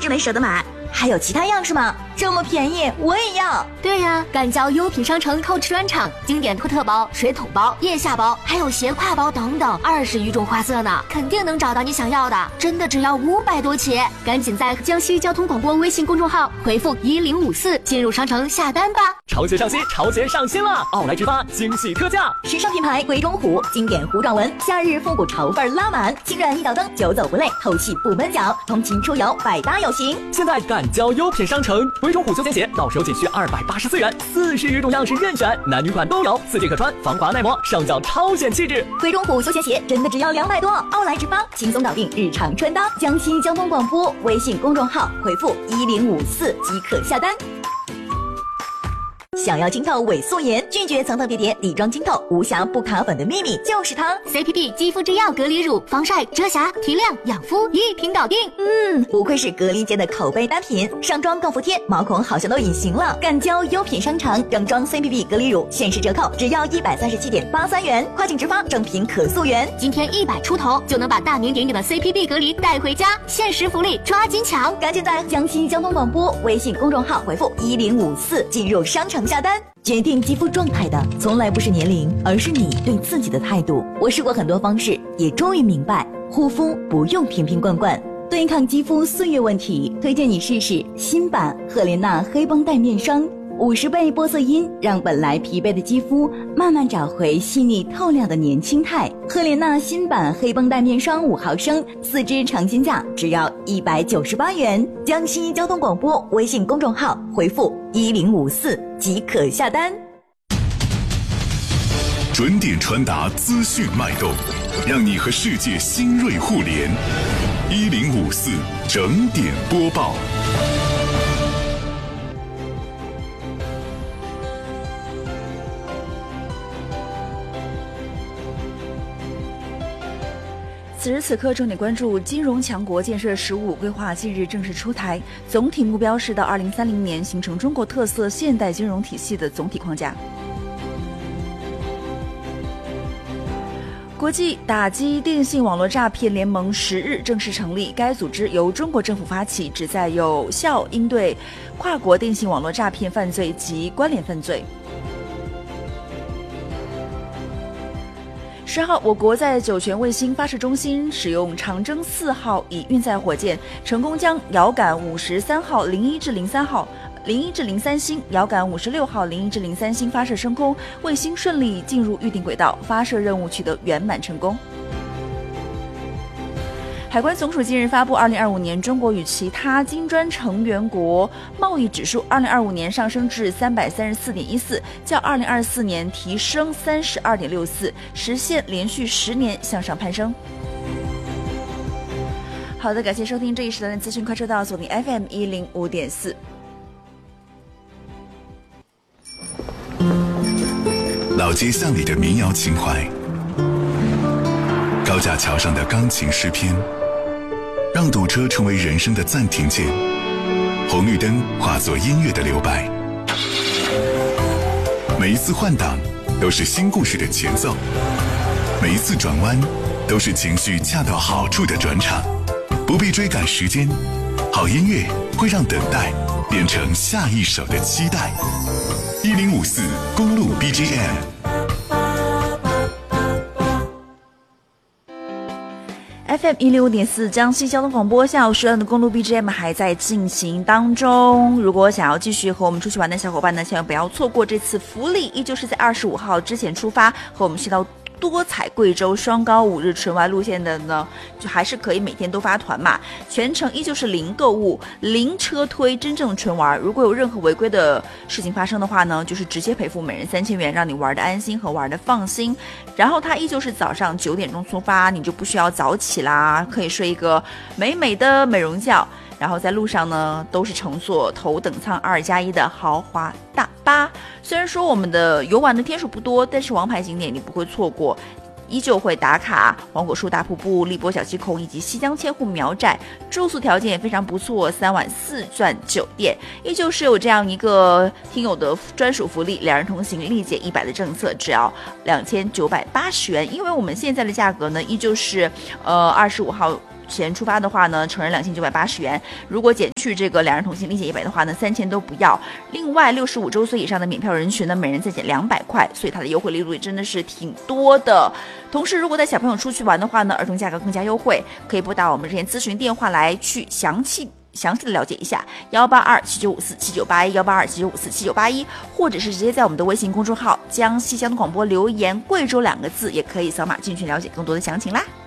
直没舍得买。还有其他样式吗？这么便宜我也要。 对呀，赶交优品商城 Coach 专场，经典托特包、水桶包、腋下包，还有斜挎包等等，20余种花色呢，肯定能找到你想要的，真的只要500多起。赶紧在江西交通广播微信公众号回复1054进入商城下单吧。 潮鞋上新，潮鞋上新了！奥莱直发惊喜特价， 时尚品牌鬼冢虎经典糊状纹，夏日复古潮范拉满，轻软一脚蹬，久走不累，透气不闷脚，通勤出游百搭有型。 现在赶交优品商城，鬼冢虎休闲鞋到手仅需284元，40余种样式任选，男女款都有，4件可穿，防滑耐磨，上脚超显气质。 鬼冢虎休闲鞋真的只要200多，奥莱直发轻松搞定日常穿搭。江西交通广播微信公众号回复1054即可下单。想要清透伪素颜，拒绝层层叠叠底妆清透，无瑕不卡粉的秘密就是它 CPB 肌肤之钥隔离乳，防晒、遮瑕、提亮、养肤一瓶搞定。 不愧是隔离界的口碑单品，上妆更服帖，毛孔好像都隐形了。赶交优品商城正装 CPB 隔离乳限时折扣，只要137.83元，跨境直发，正品可溯源。 今天100出头就能把大名鼎鼎的 CPB 隔离带回家，限时福利抓紧抢！ 赶紧在江西交通广播微信公众号回复1054进入商城下单。决定肌肤状态的从来不是年龄，而是你对自己的态度。我试过很多方式，也终于明白，护肤不用瓶瓶罐罐。对抗肌肤岁月问题，推荐你试试新版赫莲娜黑绷带面霜，50倍玻色因，让本来疲惫的肌肤慢慢找回细腻透亮的年轻态。赫莲娜新版黑绷带面霜5毫升，4支尝鲜价只要198元。江西交通广播微信公众号回复1054即可下单。 准点传达资讯脉动，让你和世界新锐互联。1054整点播报。 此时此刻，重点关注金融强国建设15规划近日正式出台，总体目标是到2030年形成中国特色现代金融体系的总体框架。国际打击电信网络诈骗联盟10日正式成立，该组织由中国政府发起，旨在有效应对跨国电信网络诈骗犯罪及关联犯罪。10号，我国在酒泉卫星发射中心使用长征4号乙运载火箭，成功将遥感53号01至03星、遥感56号01至03星发射升空，卫星顺利进入预定轨道，发射任务取得圆满成功。海关总署近日发布2025年中国与其他金砖成员国贸易指数，2025年上升至334.14，较2024年提升32.64，实现连续10年向上攀升。好的，感谢收听这一时段的资讯快车道，锁定 FM 105.4。 老街巷里的民谣情怀，高架桥上的钢琴诗篇，让堵车成为人生的暂停键，红绿灯化作音乐的留白。每一次换挡都是新故事的前奏，每一次转弯都是情绪恰到好处的转场。不必追赶时间，好音乐会让等待变成下一首的期待。1054公路 BGM。FM 105.4江西交通广播，下午10点的公路 BGM 还在进行当中。如果想要继续和我们出去玩的小伙伴呢，千万不要错过这次福利，依旧是在25号之前出发，和我们去到多彩贵州双高5日纯玩路线的呢，就还是可以每天都发团嘛，全程依旧是零购物、零车推，真正的纯玩。如果有任何违规的事情发生的话呢，就是直接赔付每人3000元，让你玩的安心和玩的放心。然后它依旧是早上9点钟出发，你就不需要早起啦，可以睡一个美美的美容觉。然后在路上呢，都是乘坐头等舱2+1的豪华大巴。虽然说我们的游玩的天数不多，但是王牌景点你不会错过，依旧会打卡黄果树大瀑布、荔波小七孔以及西江千户苗寨，住宿条件也非常不错，3晚4钻酒店，依旧是有这样一个听友的专属福利，2人同行立减100的政策，只要2980元。因为我们现在的价格呢，依旧是25号前出发的话呢，成人2980元，如果减去这个两人同行另减100的话呢，3000都不要。另外65周岁以上的免票人群呢，每人再减200块，所以它的优惠力度也真的是挺多的。同时，如果带小朋友出去玩的话呢，儿童价格更加优惠，可以拨打我们热线咨询电话来去详细的了解一下，18279547981，18279547981，或者是直接在我们的微信公众号江西交通广播留言贵州2个字，也可以扫码进群了解更多的详情啦。